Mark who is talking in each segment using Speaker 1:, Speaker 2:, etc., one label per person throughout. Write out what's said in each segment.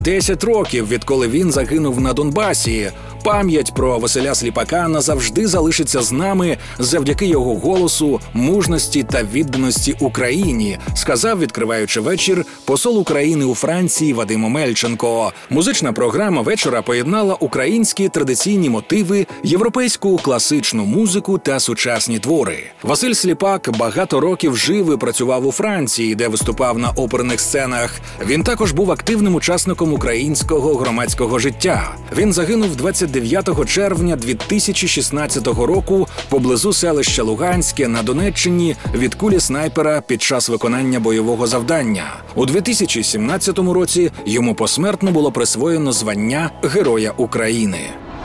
Speaker 1: 10 років, відколи він загинув на Донбасі. Пам'ять про Василя Сліпака назавжди залишиться з нами завдяки його голосу, мужності та відданості Україні, сказав, відкриваючи вечір, посол України у Франції Вадим Омельченко. Музична програма вечора поєднала українські традиційні мотиви, європейську класичну музику та сучасні твори. Василь Сліпак багато років жив і працював у Франції, де виступав на оперних сценах. Він також був активним учасником українського громадського життя. Він загинув 29 червня 2016 року поблизу селища Луганське на Донеччині від кулі снайпера під час виконання бойового завдання. У 2017 році йому посмертно було присвоєно звання Героя України.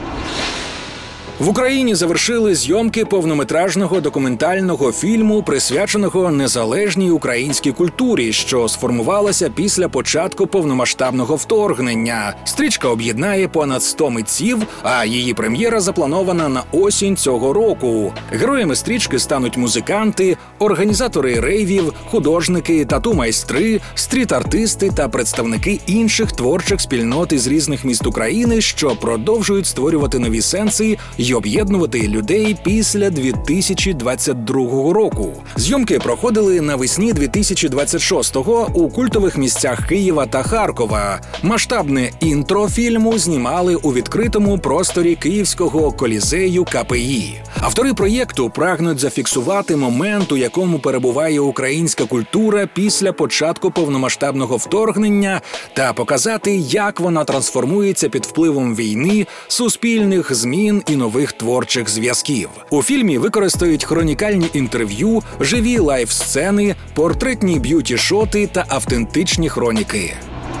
Speaker 1: В Україні завершили зйомки повнометражного документального фільму, присвяченого незалежній українській культурі, що сформувалася після початку повномасштабного вторгнення. Стрічка об'єднає понад 100 митців, а її прем'єра запланована на осінь цього року. Героями стрічки стануть музиканти, організатори рейвів, художники, тату-майстри, стріт-артисти та представники інших творчих спільнот із різних міст України, що продовжують створювати нові сенси й об'єднувати людей після 2022 року. Зйомки проходили навесні 2026-го у культових місцях Києва та Харкова. Масштабне інтро фільму знімали у відкритому просторі Київського колізею КПІ. Автори проєкту прагнуть зафіксувати момент, у якому перебуває українська культура після початку повномасштабного вторгнення та показати, як вона трансформується під впливом війни, суспільних змін і нових творчих зв'язків. У фільмі використають хронікальні інтерв'ю, живі лайв-сцени, портретні б'юті-шоти та автентичні хроніки.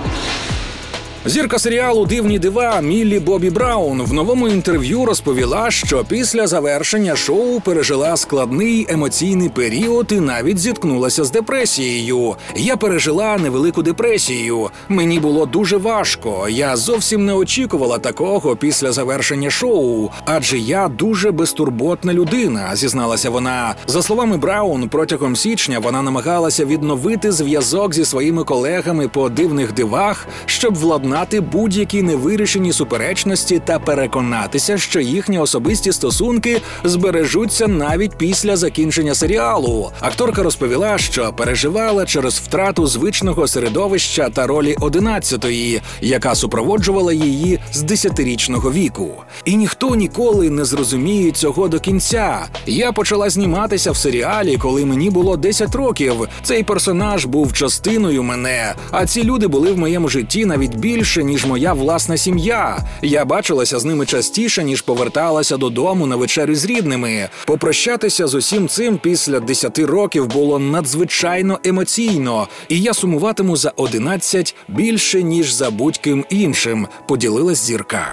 Speaker 1: Зірка серіалу «Дивні дива» Міллі Бобі Браун в новому інтерв'ю розповіла, що після завершення шоу пережила складний емоційний період і навіть зіткнулася з депресією. «Я пережила невелику депресію. Мені було дуже важко. Я зовсім не очікувала такого після завершення шоу, адже я дуже безтурботна людина», – зізналася вона. За словами Браун, протягом січня вона намагалася відновити зв'язок зі своїми колегами по «Дивних дивах», щоб владнати будь-які невирішені суперечності та переконатися, що їхні особисті стосунки збережуться навіть після закінчення серіалу. Акторка розповіла, що переживала через втрату звичного середовища та ролі 11-ї, яка супроводжувала її з 10-річного віку. «І ніхто ніколи не зрозуміє цього до кінця. Я почала зніматися в серіалі, коли мені було 10 років. Цей персонаж був частиною мене, а ці люди були в моєму житті навіть більше, ніж моя власна сім'я. Я бачилася з ними частіше, ніж поверталася додому на вечерю з рідними. Попрощатися з усім цим після 10 років було надзвичайно емоційно, і я сумуватиму за 11 більше, ніж за будь-ким іншим», – поділилась зірка.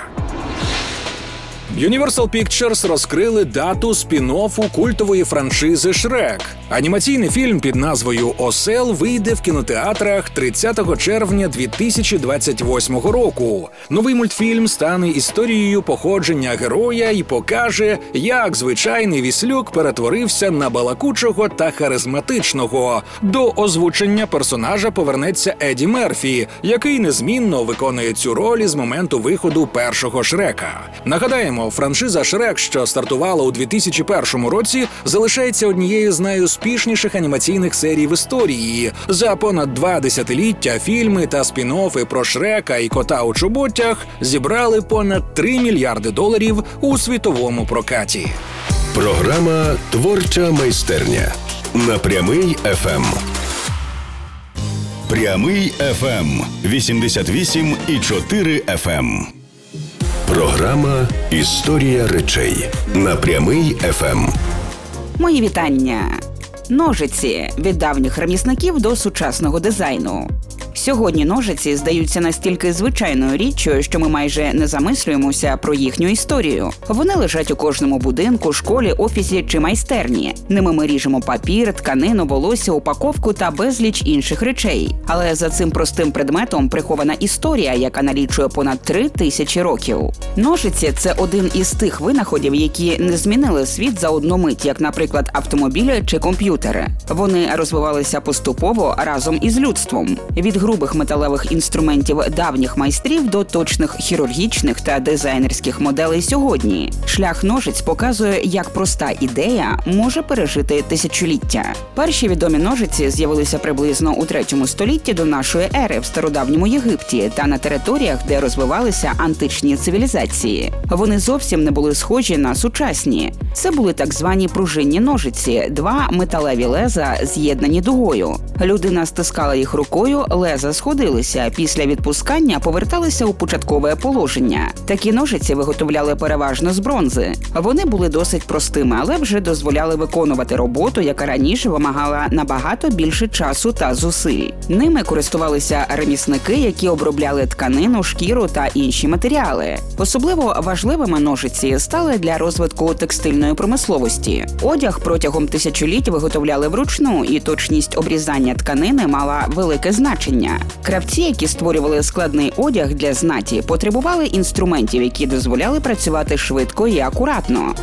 Speaker 1: Universal Pictures розкрили дату спін-оффу культової франшизи «Шрек». Анімаційний фільм під назвою «Осел» вийде в кінотеатрах 30 червня 2028 року. Новий мультфільм стане історією походження героя і покаже, як звичайний віслюк перетворився на балакучого та харизматичного. До озвучення персонажа повернеться Едді Мерфі, який незмінно виконує цю роль із моменту виходу першого «Шрека». Нагадаємо, франшиза «Шрек», що стартувала у 2001 році, залишається однією з найуспішніших анімаційних серій в історії. За понад 2 десятиліття фільми та спін-оффи про Шрека і кота у чоботях зібрали понад $3 мільярди у світовому прокаті.
Speaker 2: Програма «Творча майстерня» на Прямий ФМ. Прямий ФМ 88,4 FM. Програма «Історія речей» на Прямий ФМ.
Speaker 3: Мої вітання. Ножиці – від давніх ремісників до сучасного дизайну. Сьогодні ножиці здаються настільки звичайною річчю, що ми майже не замислюємося про їхню історію. Вони лежать у кожному будинку, школі, офісі чи майстерні. Ними ми ріжемо папір, тканину, волосся, упаковку та безліч інших речей. Але за цим простим предметом прихована історія, яка налічує понад 3000 років. Ножиці – це один із тих винаходів, які не змінили світ за одну мить, як, наприклад, автомобілі чи комп'ютери. Вони розвивалися поступово разом із людством. Від грубих металевих інструментів давніх майстрів до точних хірургічних та дизайнерських моделей сьогодні. Шлях ножиць показує, як проста ідея може пережити тисячоліття. Перші відомі ножиці з'явилися приблизно у 3 столітті до нашої ери в стародавньому Єгипті та на територіях, де розвивалися античні цивілізації. Вони зовсім не були схожі на сучасні. Це були так звані пружинні ножиці – 2 металеві леза, з'єднані дугою. Людина стискала їх рукою, леза сходилися, після відпускання поверталися у початкове положення. Такі ножиці виготовляли переважно з бронзи. Вони були досить простими, але вже дозволяли виконувати роботу, яка раніше вимагала набагато більше часу та зусиль. Ними користувалися ремісники, які обробляли тканину, шкіру та інші матеріали. Особливо важливими ножиці стали для розвитку текстильної промисловості. Одяг протягом тисячоліть виготовляли вручну, і точність обрізання тканини мала велике значення. Кравці, які створювали складний одяг для знаті, потребували інструментів, які дозволяли працювати швидко і акуратно.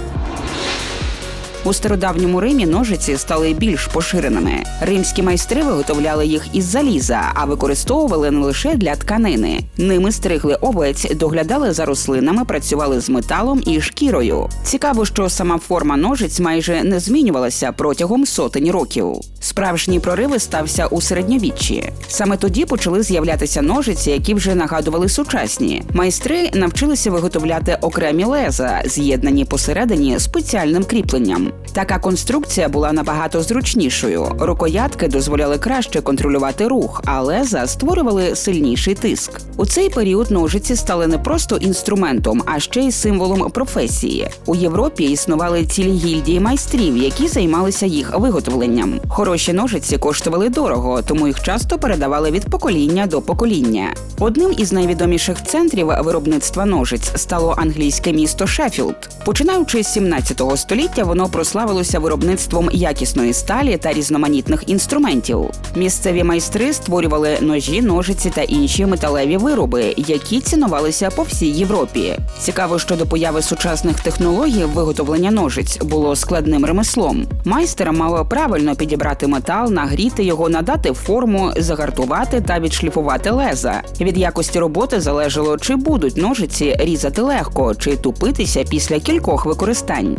Speaker 3: У стародавньому Римі ножиці стали більш поширеними. Римські майстри виготовляли їх із заліза, а використовували не лише для тканини. Ними стригли овець, доглядали за рослинами, працювали з металом і шкірою. Цікаво, що сама форма ножиць майже не змінювалася протягом сотень років. Справжній прориви стався у середньовіччі. Саме тоді почали з'являтися ножиці, які вже нагадували сучасні. Майстри навчилися виготовляти окремі леза, з'єднані посередині спеціальним кріпленням. Така конструкція була набагато зручнішою. Рукоятки дозволяли краще контролювати рух, а леза створювали сильніший тиск. У цей період ножиці стали не просто інструментом, а ще й символом професії. У Європі існували цілі гільдії майстрів, які займалися їх виготовленням. Хороші ножиці коштували дорого, тому їх часто передавали від покоління до покоління. Одним із найвідоміших центрів виробництва ножиць стало англійське місто Шеффілд. Починаючи з 17 століття, воно прославилося виробництвом якісної сталі та різноманітних інструментів. Місцеві майстри створювали ножі, ножиці та інші металеві вироби, які цінувалися по всій Європі. Цікаво, що до появи сучасних технологій виготовлення ножиць було складним ремеслом. Майстер мав правильно підібрати метал, нагріти його, надати форму, загартувати та відшліфувати леза. Від якості роботи залежало, чи будуть ножиці різати легко, чи тупитися після кількох використань.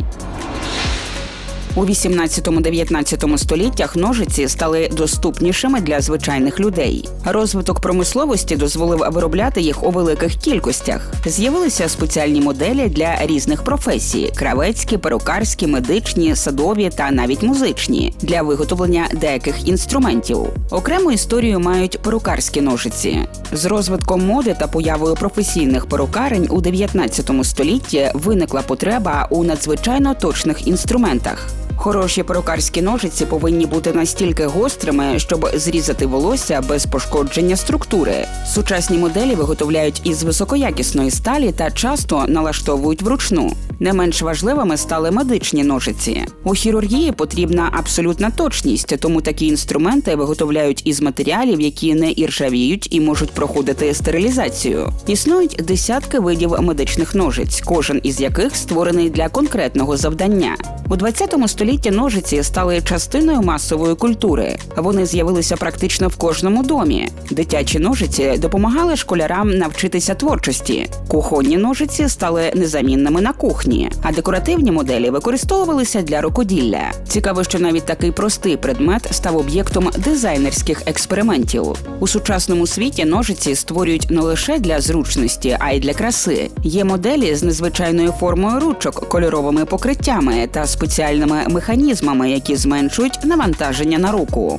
Speaker 3: У 18-19 століттях ножиці стали доступнішими для звичайних людей. Розвиток промисловості дозволив виробляти їх у великих кількостях. З'явилися спеціальні моделі для різних професій – кравецькі, перукарські, медичні, садові та навіть музичні – для виготовлення деяких інструментів. Окрему історію мають перукарські ножиці. З розвитком моди та появою професійних перукарень у 19 столітті виникла потреба у надзвичайно точних інструментах. Хороші перукарські ножиці повинні бути настільки гострими, щоб зрізати волосся без пошкодження структури. Сучасні моделі виготовляють із високоякісної сталі та часто налаштовують вручну. Не менш важливими стали медичні ножиці. У хірургії потрібна абсолютна точність, тому такі інструменти виготовляють із матеріалів, які не іржавіють і можуть проходити стерилізацію. Існують десятки видів медичних ножиць, кожен із яких створений для конкретного завдання. У 20 столітті ножиці стали частиною масової культури. Вони з'явилися практично в кожному домі. Дитячі ножиці допомагали школярам навчитися творчості. Кухонні ножиці стали незамінними на кухні, а декоративні моделі використовувалися для рукоділля. Цікаво, що навіть такий простий предмет став об'єктом дизайнерських експериментів. У сучасному світі ножиці створюють не лише для зручності, а й для краси. Є моделі з незвичайною формою ручок, кольоровими покриттями та спеціальними механізмами, які зменшують навантаження на руку.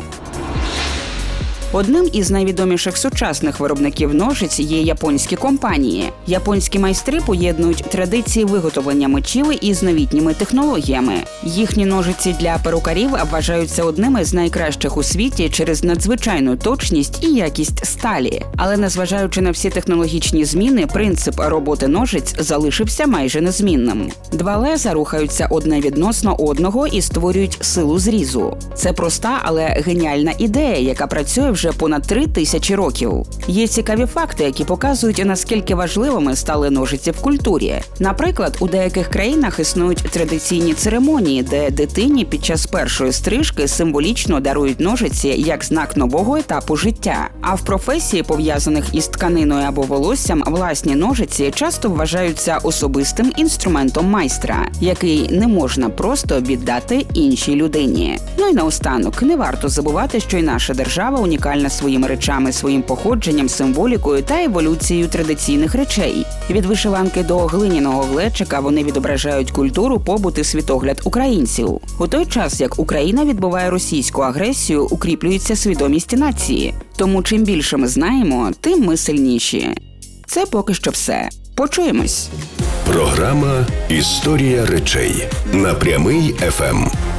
Speaker 3: Одним із найвідоміших сучасних виробників ножиць є японські компанії. Японські майстри поєднують традиції виготовлення мечів із новітніми технологіями. Їхні ножиці для перукарів вважаються одними з найкращих у світі через надзвичайну точність і якість сталі. Але незважаючи на всі технологічні зміни, принцип роботи ножиць залишився майже незмінним. Два леза рухаються одне відносно одного і створюють силу зрізу. Це проста, але геніальна ідея, яка працює вже вже понад 3000 років. Є цікаві факти, які показують, наскільки важливими стали ножиці в культурі. Наприклад, у деяких країнах існують традиційні церемонії, де дитині під час першої стрижки символічно дарують ножиці як знак нового етапу життя. А в професії, пов'язаних із тканиною або волоссям, власні ножиці часто вважаються особистим інструментом майстра, який не можна просто віддати іншій людині. Ну і наостанок, не варто забувати, що і наша держава унікальна своїми речами, своїм походженням, символікою та еволюцією традиційних речей. Від вишиванки до глиняного глечика вони відображають культуру, побут і світогляд українців. У той час, як Україна відбуває російську агресію, укріплюється свідомість нації. Тому чим більше ми знаємо, тим ми сильніші. Це поки що все. Почуємось!
Speaker 2: Програма «Історія речей» на Прямий ФМ.